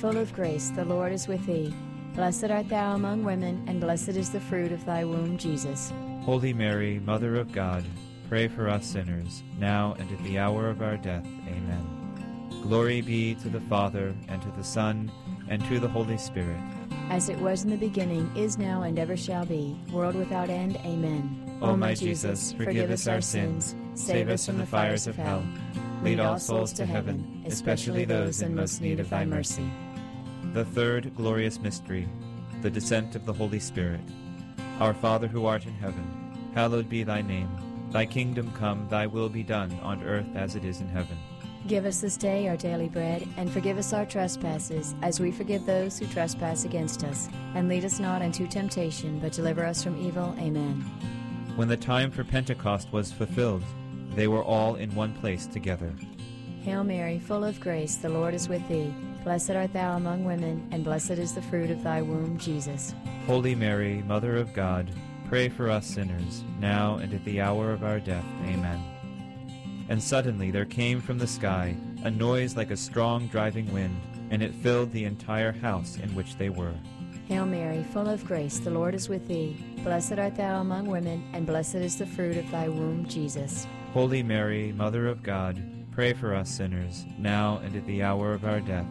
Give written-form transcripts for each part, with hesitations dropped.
full of grace, the Lord is with thee. Blessed art thou among women, and blessed is the fruit of thy womb, Jesus. Holy Mary, Mother of God, pray for us sinners, now and at the hour of our death. Amen. Glory be to the Father, and to the Son, and to the Holy Spirit. As it was in the beginning, is now, and ever shall be, world without end. Amen. O my Jesus, forgive us our sins, save us from the fires of hell. Lead all souls to heaven, especially those in most need of thy mercy. The third glorious mystery, the descent of the Holy Spirit. Our Father who art in heaven, hallowed be thy name. Thy kingdom come, thy will be done, on earth as it is in heaven. Give us this day our daily bread, and forgive us our trespasses, as we forgive those who trespass against us. And lead us not into temptation, but deliver us from evil. Amen. When the time for Pentecost was fulfilled, they were all in one place together. Hail Mary, full of grace, the Lord is with thee. Blessed art thou among women, and blessed is the fruit of thy womb, Jesus. Holy Mary, Mother of God, pray for us sinners, now and at the hour of our death. Amen. And suddenly there came from the sky a noise like a strong driving wind, and it filled the entire house in which they were. Hail Mary, full of grace, the Lord is with thee. Blessed art thou among women, and blessed is the fruit of thy womb, Jesus. Holy Mary, Mother of God, pray for us sinners, now and at the hour of our death.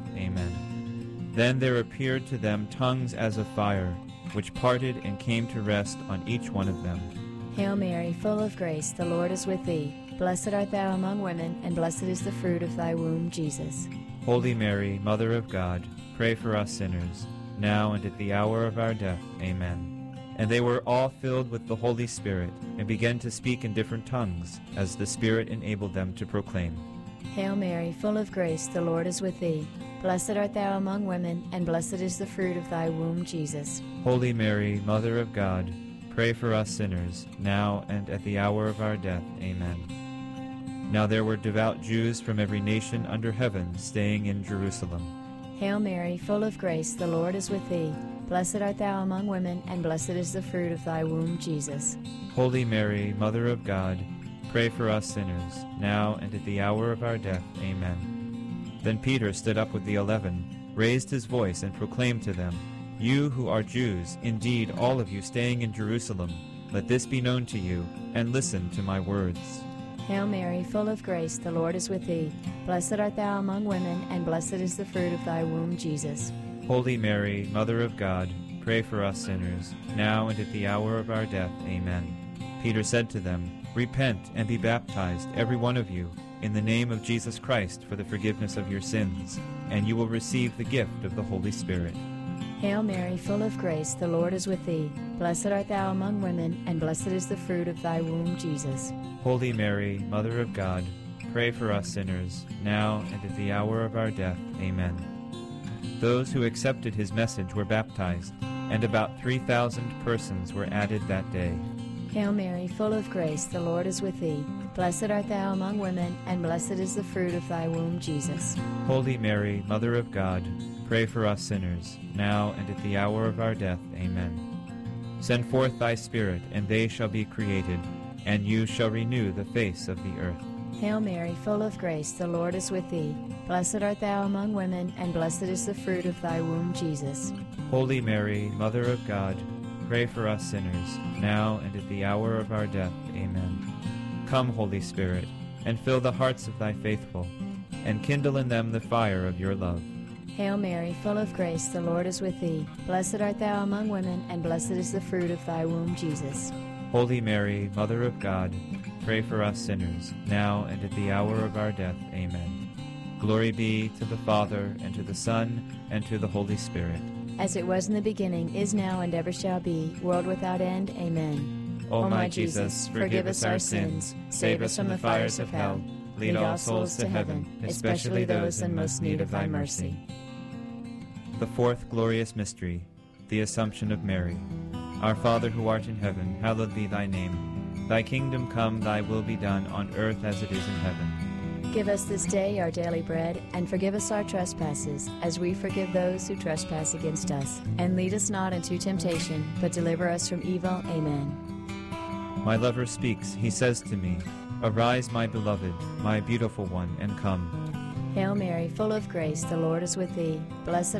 Amen. Then there appeared to them tongues as of fire, which parted and came to rest on each one of them. Hail Mary, full of grace, the Lord is with thee. Blessed art thou among women, and blessed is the fruit of thy womb, Jesus. Holy Mary, Mother of God, pray for us sinners, now and at the hour of our death. Amen. And they were all filled with the Holy Spirit, and began to speak in different tongues, as the Spirit enabled them to proclaim. Hail Mary, full of grace, the Lord is with thee. Blessed art thou among women, and blessed is the fruit of thy womb, Jesus. Holy Mary, Mother of God, pray for us sinners, now and at the hour of our death. Amen. Now there were devout Jews from every nation under heaven staying in Jerusalem. Hail Mary, full of grace, the Lord is with thee. Blessed art thou among women, and blessed is the fruit of thy womb, Jesus. Holy Mary, Mother of God, pray for us sinners, now and at the hour of our death. Amen. Then Peter stood up with the 11, raised his voice, and proclaimed to them, You who are Jews, indeed all of you staying in Jerusalem, let this be known to you, and listen to my words. Hail Mary, full of grace, the Lord is with thee. Blessed art thou among women, and blessed is the fruit of thy womb, Jesus. Holy Mary, Mother of God, pray for us sinners, now and at the hour of our death. Amen. Peter said to them, Repent and be baptized, every one of you, in the name of Jesus Christ for the forgiveness of your sins, and you will receive the gift of the Holy Spirit. Hail Mary, full of grace, the Lord is with thee. Blessed art thou among women, and blessed is the fruit of thy womb, Jesus. Holy Mary, Mother of God, pray for us sinners, now and at the hour of our death. Amen. Those who accepted his message were baptized, and about 3,000 persons were added that day. Hail Mary, full of grace, the Lord is with thee. Blessed art thou among women, and blessed is the fruit of thy womb, Jesus. Holy Mary, Mother of God, pray for us sinners, now and at the hour of our death. Amen. Send forth thy Spirit, and they shall be created, and you shall renew the face of the earth. Hail Mary, full of grace, the Lord is with thee. Blessed art thou among women, and blessed is the fruit of thy womb, Jesus. Holy Mary, Mother of God, pray for us sinners, now and at the hour of our death. Amen. Come, Holy Spirit, and fill the hearts of thy faithful, and kindle in them the fire of your love. Hail Mary, full of grace, the Lord is with thee. Blessed art thou among women, and blessed is the fruit of thy womb, Jesus. Holy Mary, Mother of God, pray for us sinners, now and at the hour of our death. Amen. Glory be to the Father, and to the Son, and to the Holy Spirit. As it was in the beginning, is now, and ever shall be, world without end. Amen. O my Jesus, forgive us our sins, save us from the fires of hell, lead all souls to heaven, especially those in most need of thy mercy. The fourth glorious mystery, the Assumption of Mary. Our Father who art in heaven, hallowed be thy name. Thy kingdom come, thy will be done, on earth as it is in heaven. Give us this day our daily bread, and forgive us our trespasses, as we forgive those who trespass against us. And lead us not into temptation, but deliver us from evil. Amen. My lover speaks, he says to me, Arise, my beloved, my beautiful one, and come. Hail Mary, full of grace, the Lord is with thee. Blessed